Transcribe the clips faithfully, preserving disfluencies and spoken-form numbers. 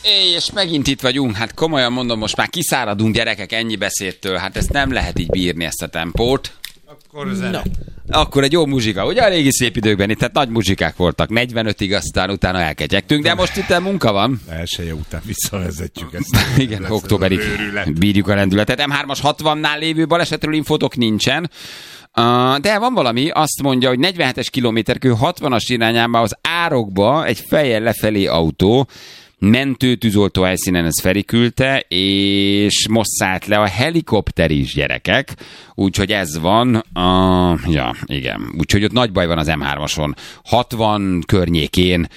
És megint itt vagyunk, hát komolyan mondom, most már kiszáradunk gyerekek ennyi beszédtől, hát ezt nem lehet így bírni, ezt a tempót. Akkor zene. No. Akkor egy jó muzsika, ugye a régi szép időkben itt, tehát nagy muzsikák voltak, negyvenötig, aztán utána elketyegtünk, de most itt munka van. Elsője után visszavezetjük ezt. Igen, októberig bírjuk a lendületet. em hármas hatvannál lévő balesetről infotok nincsen. Uh, de van valami, azt mondja, hogy negyvenhetes kilométerkő hatvanas irányába az árokba egy fejjel lefelé autó, mentőtűzoltó helyszínen ez feliküldte, és most szállt le a helikopter is, gyerekek. Úgyhogy ez van. Uh, ja, igen. Úgyhogy ott nagy baj van az em hármason. hatvan környékén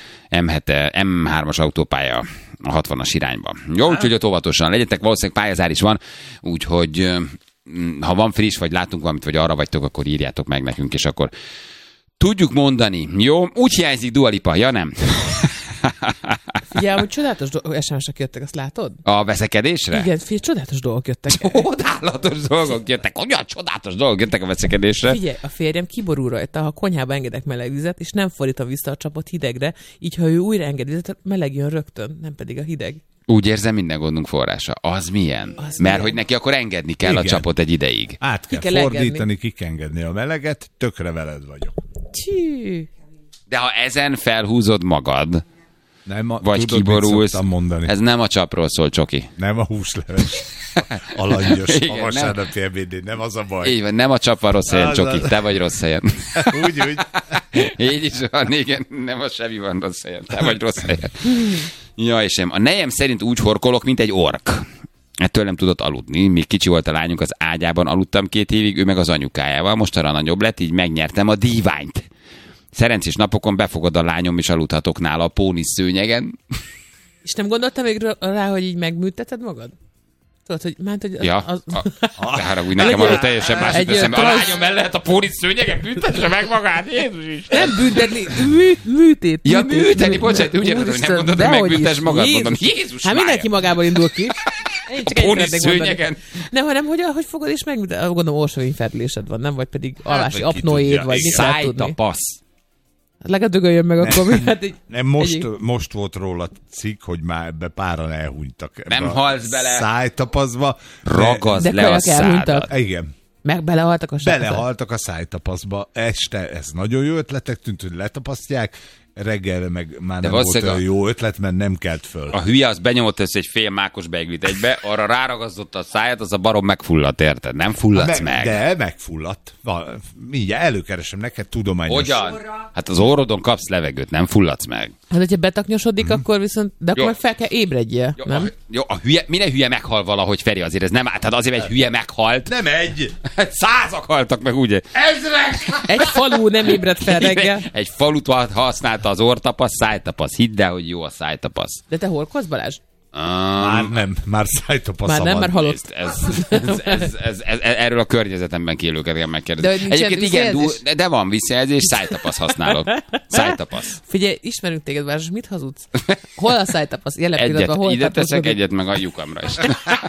em hármas autópálya a hatvanas irányba. Jó, úgyhogy ott óvatosan legyetek. Valószínűleg pályázár is van, úgyhogy ha van friss, vagy látunk valamit, vagy arra vagytok, akkor írjátok meg nekünk, és akkor tudjuk mondani. Jó? Úgy hiányzik Dua Lipa, ja nem? Figyelj, hogy csodálatos do- es em es-ek jöttek, azt látod? A veszekedésre? Igen, figyelj, csodálatos dolgok jöttek. Csodálatos dolgok jöttek. Olyan csodálatos dolgok jöttek a veszekedésre. Figyelj, a férjem kiborul rajta, ha a konyhába engedek meleg vizet, és nem fordítom vissza a csapot hidegre, így ha ő újra enged vizet, meleg jön rögtön, nem pedig a hideg. Úgy érzem, minden gondunk forrása. Az milyen? Az Mert milyen? Hogy neki akkor engedni kell Igen. a csapot egy ideig. Át kell, kell fordítani, engedni. Ki kell engedni a meleget, tökre veled vagyok. Csű. De ha ezen felhúzod magad, nem a, vagy tudod, kiborulsz, ez nem a csapról szól, Csoki. Nem a húsleves. Alangyos, a vasárnapi ebédén, nem az a baj. Így van, nem a csap van rossz helyen, Csoki, te vagy rossz helyen. Úgy, úgy. Így is van, igen, nem a semmi van rossz helyen, te vagy rossz helyen. Ja, és nem. A nejem szerint úgy horkolok, mint egy ork. Ettől nem tudott aludni. Még kicsi volt a lányunk, az ágyában aludtam két évig, ő meg az anyukájával. Most arra nagyobb lett, így megnyertem a díványt. Szerencsés napokon befogad a lányom, és aludhatok nála a pónisz szőnyegen. És nem gondoltam még rá, hogy így megműteted magad? Tudod, hogy ment, hogy... Ja, az... a, de haragudj, nekem arról teljesen más jut eszembe. A lányom el lehet a pónisz szőnyegen, büntesse meg magát, Jézus is. Nem büntetni, mű, műtét. Ja, műteni, bocsánat, úgy érted, hogy nem gondolod, hogy megbüntess magad, Jézus. Mondom, Jézus Hát mindenki magából indul ki. A pónisz szőnyegen. Nem, hanem hogy, hogy fogod és megműted. Gondolom, orsóinferülésed van, nem? Vagy pedig alvási apnoéd, vagy mit kell tudni. Szájtapasz. Legalább dögöljön meg akkor. Hát egy, nem, most, egy... most volt róla cikk, hogy már ebbe páran elhunytak. Nem halsz bele. Szájtapaszba. Ragazd de le a szádat. Igen. Meg belehaltak a szájtapaszba. Belehaltak a szájtapaszba. Este ez nagyon jó ötletek tűnt, hogy letapasztják. Reggel meg már de nem volt olyan jó ötlet, mert nem kelt föl. A hülye az benyomott össze egy fél mákos beiglit egybe, arra ráragasztotta a száját, az a barom megfulladt, érted? Nem fulladsz me- meg. De megfulladt. Mindjárt előkeresem neked tudományos. Hogyan? Hát az orrodon kapsz levegőt, nem fulladsz meg. Hát, hogyha betaknyosodik, mm-hmm. akkor viszont, de akkor fel kell ébredje, jó, nem? A, jó, a hülye, minden hülye meghal valahogy, Feri, azért ez nem állt. Hát azért egy hülye meghalt. Nem egy! Százak haltak meg, ugye? Ezrek! Egy falu nem ébredt fel reggel. Egy, egy falut használta az orrtapasz, szájtapasz. Hidd el, hogy jó a szájtapasz. De te horkolsz, Balázs? Um, már nem, már szájtapasza Már nem, van. már halott. Ez, ez, ez, ez, ez, ez, erről a környezetemben kélőket kell megkérdezni. Egyébként igen, de, de van visszajelzés, szájtapasz használok. Szájtapasz. Figyelj, ismerünk téged, Balázs, mit hazudsz? Hol a szájtapasz? Jelen egyet, pillanatban hol ide teszek egyet, meg a lyukamra is.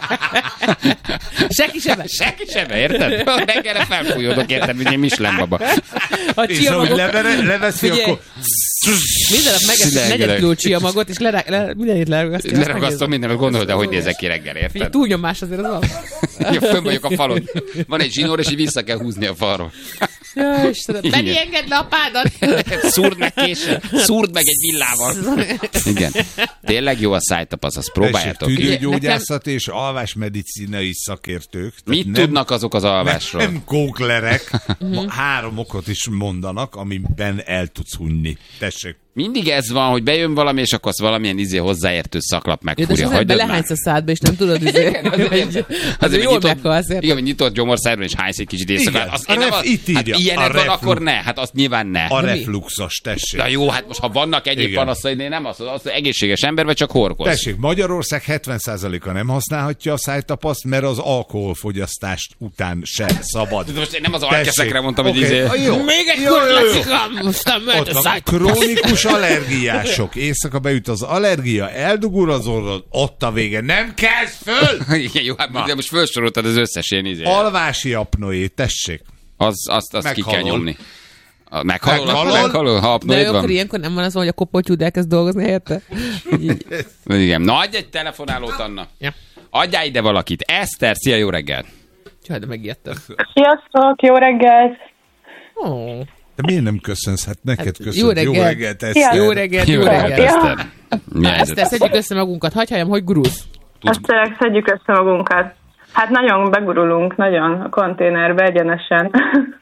Seki sebe. Seki sebe, érted? Reggelre felfújódok, érted, mint én Michelin baba. A csiamagok... leveszi, akkor... Minden nap megeszik negyed kiló csiamagot, és mindenit leragasztja. Leragasztom mindenet, gondolod, de hogy nézek ki reggel, érted? Figyelj, túlnyomás azért az van. Ja, fönn vagyok a falon. Van egy zsinór, és így vissza kell húzni a falról. Ja, Istenem. Benni, engedd le a pádat! Szúrd meg késsel. Szúrd meg egy villával. Igen. Tényleg jó a szájtapasz, azt próbáljátok. Tüdőgyógyászat és alvásmedicinai szakértők. Mit nem, tudnak azok az alvásról? Nem, nem kóklerek. Három okot is mondanak, amiben el tudsz hunyni. Tessék. Mindig ez van, hogy bejön valami, és akkor az valamilyen izé hozzáértő szaklap megfúrja. Ja, de belehánysz a szádba, és nem tudod, izé. Azért, azért jól meghalsz. Igen, hogy nyitott gyomorszájban, és hánysz egy kicsit éjszakát. Az, a ref, itt írja. Hát ilyenek van, akkor ne. Hát azt nyilván ne. A refluxos, tessék. Na jó, hát most ha vannak egyéb panaszai, nem az, az egészséges ember, vagy csak horkoz. Tessék, Magyarország hetven százaléka nem használhatja a szájtapaszt, mert az alkoholfogyasztást után se szabad. Most én nem az alkeszekre mondtam, hogy izé. Még egy kurlacikam, aztán mehet a szájtapasz. Krónikus allergiások. Éjszaka beüt az allergia, eldugul az orrod, ott a vége. Nem kezd föl! Igen, jó, hát de most felsoroltad az összes ilyen izé. Alvási apnoé, tessék. Az, azt, azt ki kell nyomni. Meghalol, meghalol, ha apnoid van. De akkor ilyenkor nem van az, hogy a kopoltyúd elkezd dolgozni helyette? Igen. Na, adj egy telefonálót, Anna. Ja. Adjál ide valakit. Eszter, szia, jó reggelt. Csaj, de megijedtem. Sziasztok, jó reggelt! Oh. De miért nem köszönsz? Hát neked Hát, köszönsz. jó reggelt. Jó reggelt, Eszter. Jó reggelt, jó Jó reggelt, reggelt. Eszter. Na, Eszter, szedjük össze magunkat. Hagyj halljam, hogy gurulsz. Ezt tényleg szedjük össze magunkat. Hát nagyon begurulunk, nagyon a konténerbe egyenesen.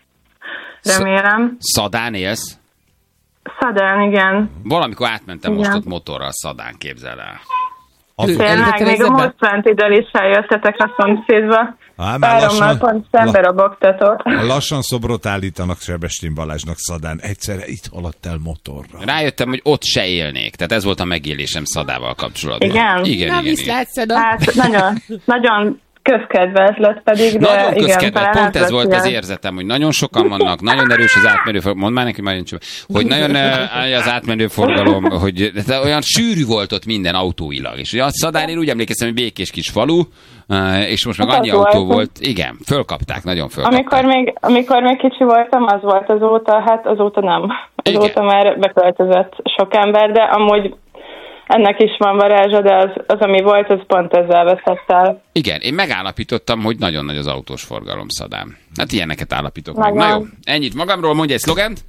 Remélem. Szadán élsz? Szadán, igen. Valamikor átmentem Igen. most ott motorral Szadán, képzel el. Tényleg, még a most bent ide is eljöttetek a szomszédba. Á, már Párommal lassan- pont szembe robogtatok. Lassan szobrot állítanak Sebestyén Balázsnak Szadán. Egyszerre itt haladt el motorra. Rájöttem, hogy ott se élnék. Tehát ez volt a megélésem Szadával kapcsolatban. Igen? Igen, Na, igen, visz igen. látsz, Szeda. Hát nagyon, nagyon közkedvelt lett pedig, de Nagyon igen, közkedvelt. talán Pont át ez lesz volt ilyen. az érzetem, hogy nagyon sokan vannak, nagyon erős az átmenő forgalom. Mondd már neki, már nincs, hogy nagyon uh, az átmenő forgalom, hogy de olyan sűrű volt ott minden autóilag. És ugye a Szadán, én úgy emlékeztem, hogy békés kis falu, uh, és most meg Hát annyi az autó volt. volt. Igen, fölkapták, nagyon fölkapták. Amikor még, amikor még kicsi voltam, az volt azóta, hát azóta nem. Igen. Azóta már beköltözött sok ember, de amúgy ennek is van varázsa, de az, az ami volt, az pont ezzel veszett el. Igen, én megállapítottam, hogy nagyon nagy az autós forgalom Szadán. Hát ilyeneket állapítok meg. Nagyon. Na jó, ennyit magamról, mondj egy szlogent.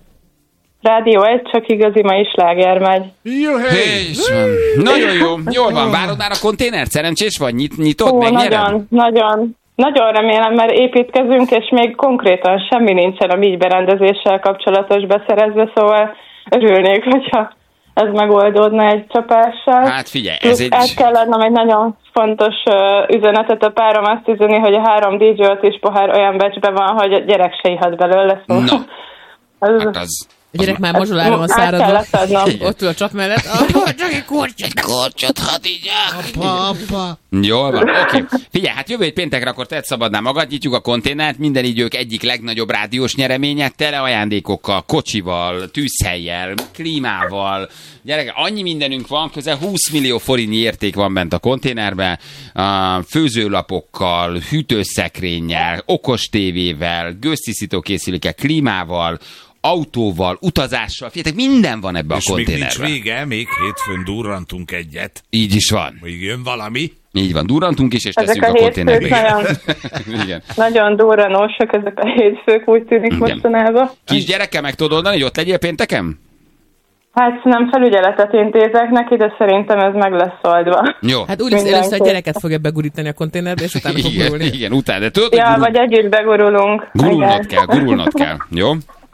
Rádió egy, csak igazi mai sláger megy. Jó, És van. Nagyon jó, jól van. Várod már a konténert? Szerencsés vagy? Nyit, nyitod, Ó, megnyered? nagyon, nagyon, nagyon remélem, mert építkezünk, és még konkrétan semmi nincsen a mi berendezéssel kapcsolatos beszerezve, szóval örülnék, hogyha ez megoldódna egy csapással. Hát figyelj, Plusz ez egy... át kell adnom egy nagyon fontos uh, üzenetet. A párom azt üzeni, hogy a három dé dzsé is pohár olyan becsben van, hogy a gyerek se ihat belőle. Szóval Na, ez, hát az... A gyerek már mazsolára van át száradva. kellett adnom. Ott ül a csap mellett. Ah, csak egy kortyot. Korcsot hadd így Apa, apa. Jól van, oké. Okay. Figyelj, hát jövő hét péntekre akkor tedd szabadná magad, nyitjuk a konténert, minden idők egyik legnagyobb rádiós nyereménye, tele ajándékokkal, kocsival, tűzhellyel, klímával. Gyerek, annyi mindenünk van, közel húsz millió forintnyi érték van bent a konténerben, a főzőlapokkal, hűtőszekrényel, okos tévével, gőztisztító készülékkel, klímával, autóval, utazással, figyeljetek, minden van ebbe És a még nincs konténerben. vége, még hétfőn durrantunk egyet. Így is van. Még jön valami. Így van, durrantunk is, és Ezek teszünk a a hétfők konténerbe. nagyon, Igen. nagyon durranósak, ezek a hétfők, úgy tűnik Igen. mostanában. Kisgyerekkel meg tudod oldani, hogy ott legyél pénteken? Hát nem felügyeletet intézek neki, de szerintem ez meg lesz oldva. Jó. Hát úgy lesz, Mindenki. először a gyereket fogja begurítani a konténerbe, és utána fog igen, gurulni. igen, utána. De tudod, hogy Ja, gurul... vagy együtt begurulunk. gurulnod Igen. kell, gurulnod kell. Jó?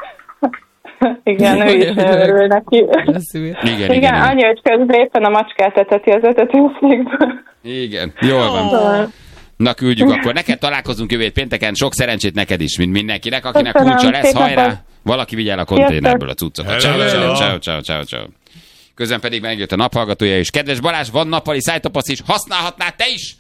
Igen, ő is örül neki. Lesz ő. Igen, igen, Igen, igen. annyi, hogy közben éppen a macskát eteti az etetőszékből. Igen, jól van. Na küldjük akkor. Neked találkozunk jövő hét pénteken. Sok szerencsét neked is, mint mindenkinek. Akinek Köszönöm, kulcsa lesz, szépen. hajrá! Valaki vigyel a konténerből a cuccokat. Ciao, Hello. ciao, ciao, ciao, ciao, ciao. Közben pedig megjött a naphallgatója is. Kedves Balázs, van nappali szájtapasz is. Használhatnád te is?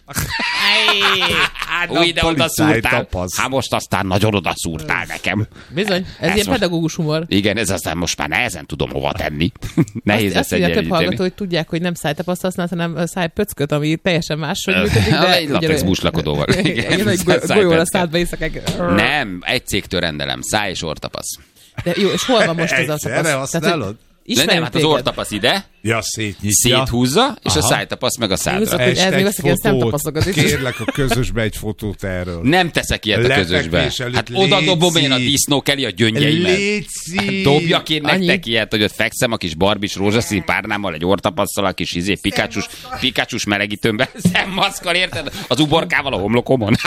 Új, de Nappali oda szúrtál. szájtapasz. Hát most aztán nagyon oda szúrtál nekem. Bizony, ez Ez ilyen most- pedagógus humor. Igen, ez aztán most már nehezen tudom hova tenni. Nehéz Azt, lesz azt írja több hallgató, egyenlíteni. hogy tudják, hogy nem szájtapaszt használsz, hanem a szájpöcköt, ami teljesen máshogy működik, Ja, de... egy latex búslakodóval. Igen, Igen, egy szájpöcke. golyóra szállt be éjszakák. Nem, egy cégtől rendelem. Száj és orrtapasz. De jó, és hol van most ez a Egyszerre tapasz? használod? De nem, hát az orrtapasz ide, Ja, szétnyitja. széthúzza, és a Aha. szájtapasz meg a szádra. Húzza. Hogy ez Este még egy veszek ilyen fotót. szemtapaszokat is. Kérlek a közösbe egy fotót erről. Nem teszek ilyet a Lefekvés közösbe. előtt Hát oda dobom én a léci. disznó Kelly a gyöngyeimet. Léci! Dobjak én Annyi. nektek ilyet, hogy ott fekszem a kis barbis rózsaszín párnámmal, egy orrtapasszal, a kis izé, pikacsus, pikacsus melegítőmben, szemmaszkal, érted? Az uborkával a homlokomon.